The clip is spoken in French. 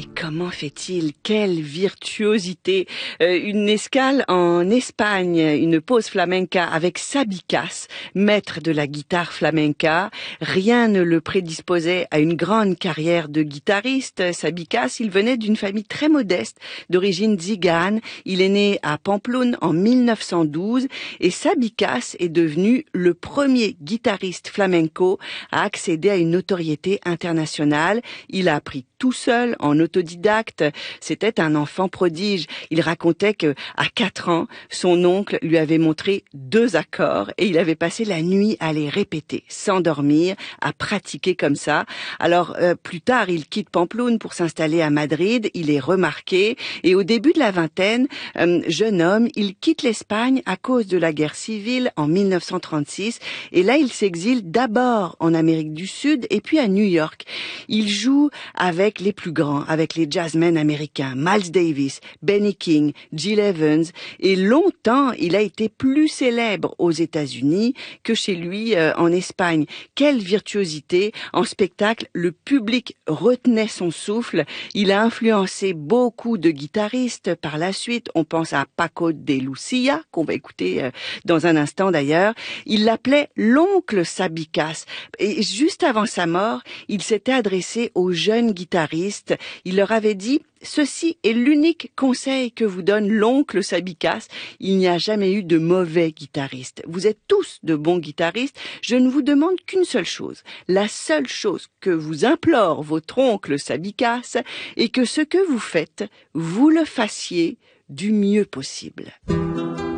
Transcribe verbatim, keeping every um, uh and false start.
comment fait-il? Quelle virtuosité! Euh, une escale en Espagne, une pause flamenca avec Sabicas, maître de la guitare flamenca. Rien ne le prédisposait à une grande carrière de guitariste. Sabicas, il venait d'une famille très modeste, d'origine tzigane. Il est né à Pamplone en mille neuf cent douze et Sabicas est devenu le premier guitariste flamenco à accéder à une notoriété internationale. Il a appris tout seul, en autodidacte. C'était un enfant prodige. Il racontait que, à quatre ans, son oncle lui avait montré deux accords et il avait passé la nuit à les répéter, sans dormir, à pratiquer comme ça. Alors, euh, plus tard, il quitte Pamplone pour s'installer à Madrid. Il est remarqué et au début de la vingtaine, euh, jeune homme, il quitte l'Espagne à cause de la guerre civile en mille neuf cent trente-six et là, il s'exile d'abord en Amérique du Sud et puis à New York. Il joue avec les plus grands, avec les jazzmen américains, Miles Davis, Benny King, Gil Evans, et longtemps il a été plus célèbre aux États-Unis que chez lui euh, en Espagne. Quelle virtuosité! En spectacle, le public retenait son souffle. Il a influencé beaucoup de guitaristes par la suite. On pense à Paco de Lucia, qu'on va écouter euh, dans un instant d'ailleurs. Il l'appelait l'oncle Sabicas. Et juste avant sa mort, il s'était adressé aux jeunes guitaristes. Il leur avait dit « Ceci est l'unique conseil que vous donne l'oncle Sabicas. Il n'y a jamais eu de mauvais guitaristes. Vous êtes tous de bons guitaristes. Je ne vous demande qu'une seule chose. La seule chose que vous implore votre oncle Sabicas est que ce que vous faites, vous le fassiez du mieux possible. »